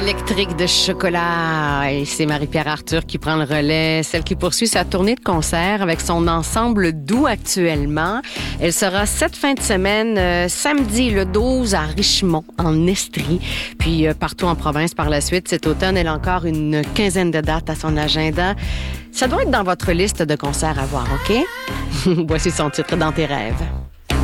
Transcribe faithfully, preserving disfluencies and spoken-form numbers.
Électrique de chocolat. Et c'est Marie-Pierre Arthur qui prend le relais, celle qui poursuit sa tournée de concert avec son ensemble Doux actuellement. Elle sera cette fin de semaine, euh, samedi le douze à Richemont, en Estrie, puis euh, partout en province par la suite. Cet automne, elle a encore une quinzaine de dates à son agenda. Ça doit être dans votre liste de concerts à voir, OK? Voici son titre, Dans tes rêves.